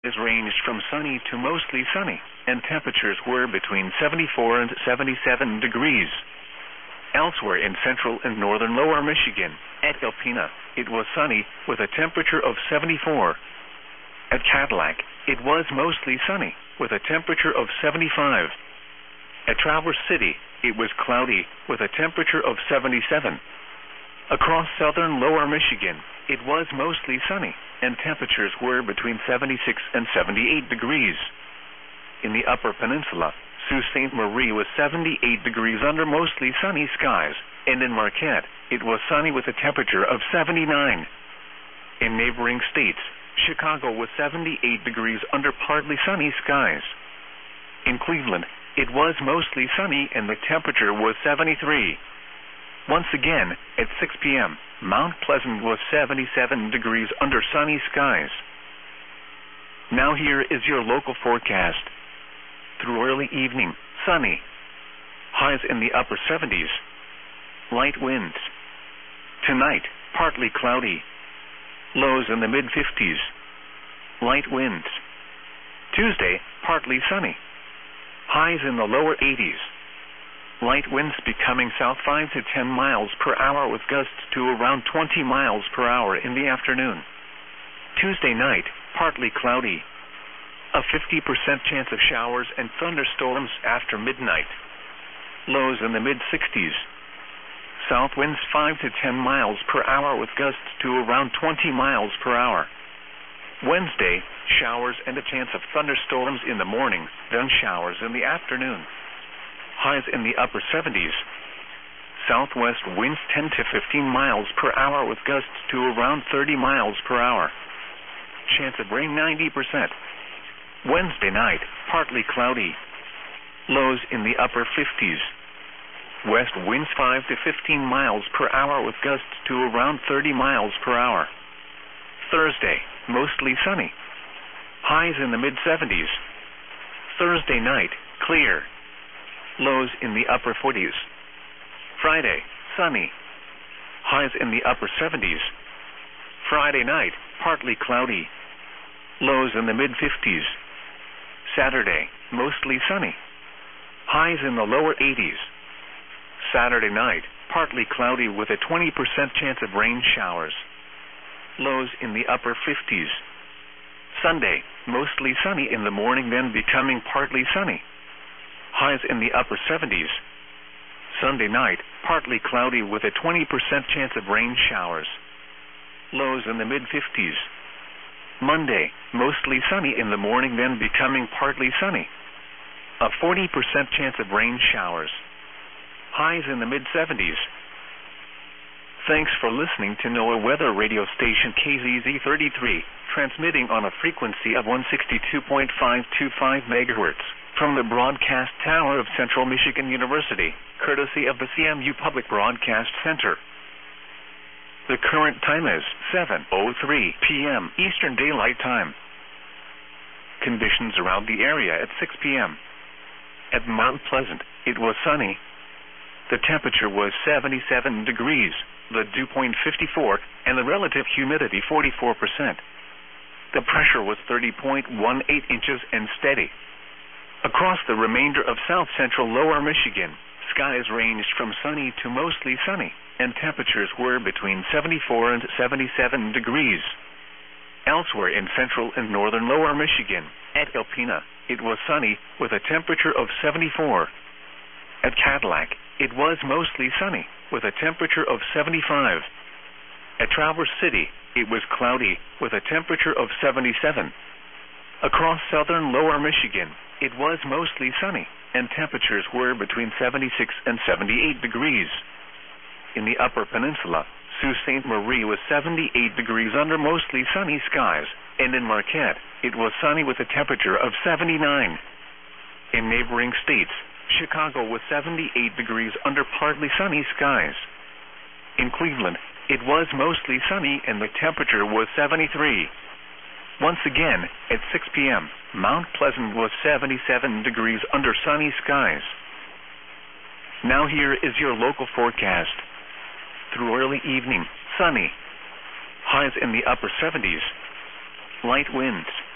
Skies ranged from sunny to mostly sunny, and temperatures were between 74 and 77 degrees. Elsewhere in central and northern lower Michigan, at Alpena, it was sunny with a temperature of 74. At Cadillac, it was mostly sunny with a temperature of 75. At Traverse City, it was cloudy with a temperature of 77. Across southern lower Michigan, it was mostly sunny, and temperatures were between 76 and 78 degrees. In the upper peninsula, Sault Ste. Marie was 78 degrees under mostly sunny skies, and in Marquette, it was sunny with a temperature of 79. In neighboring states, Chicago was 78 degrees under partly sunny skies. In Cleveland, it was mostly sunny and the temperature was 73. Once again, at 6 p.m., Mount Pleasant was 77 degrees under sunny skies. Now here is your local forecast. Through early evening, sunny. Highs in the upper 70s. Light winds. Tonight, partly cloudy. Lows in the mid-50s. Light winds. Tuesday, partly sunny. Highs in the lower 80s. Light winds becoming south 5 to 10 miles per hour with gusts to around 20 miles per hour in the afternoon. Tuesday night, partly cloudy. A 50% chance of showers and thunderstorms after midnight. Lows in the mid-60s. South winds 5 to 10 miles per hour with gusts to around 20 miles per hour. Wednesday, showers and a chance of thunderstorms in the morning, then showers in the afternoon. Highs in the upper 70s. Southwest winds 10 to 15 miles per hour with gusts to around 30 miles per hour. Chance of rain 90%. Wednesday night, partly cloudy. Lows in the upper 50s. West winds 5 to 15 miles per hour with gusts to around 30 miles per hour. Thursday, mostly sunny. Highs in the mid-70s. Thursday night, clear. Lows in the upper 40s. Friday, sunny. Highs in the upper 70s. Friday night, partly cloudy. Lows in the mid-50s. Saturday, mostly sunny. Highs in the lower 80s. Saturday night, partly cloudy with a 20% chance of rain showers. Lows in the upper 50s. Sunday, mostly sunny in the morning, then becoming partly sunny. Highs in the upper 70s. Sunday night, partly cloudy with a 20% chance of rain showers. Lows in the mid-50s. Monday, mostly sunny in the morning, then becoming partly sunny. A 40% chance of rain showers. Highs in the mid-70s. Thanks for listening to NOAA Weather Radio Station KZZ33, transmitting on a frequency of 162.525 MHz from the broadcast tower of Central Michigan University, courtesy of the CMU Public Broadcast Center. The current time is 7:03 p.m. Eastern Daylight Time. Conditions around the area at 6 p.m. At Mount Pleasant, it was sunny. The temperature was 77 degrees, the dew point 54, and the relative humidity 44%. The pressure was 30.18 inches and steady. Across the remainder of south-central lower Michigan, skies ranged from sunny to mostly sunny, and temperatures were between 74 and 77 degrees. Elsewhere in central and northern lower Michigan, at Alpena, it was sunny with a temperature of 74. At Cadillac, it was mostly sunny with a temperature of 75. At Traverse City, it was cloudy with a temperature of 77. Across southern lower Michigan, it was mostly sunny, and temperatures were between 76 and 78 degrees. In the upper peninsula, Sault Ste. Marie was 78 degrees under mostly sunny skies, and in Marquette, it was sunny with a temperature of 79. In neighboring states, Chicago was 78 degrees under partly sunny skies. In Cleveland, it was mostly sunny and the temperature was 73. Once again, at 6 p.m., Mount Pleasant was 77 degrees under sunny skies. Now here is your local forecast. Through early evening, sunny. Highs in the upper 70s. Light winds.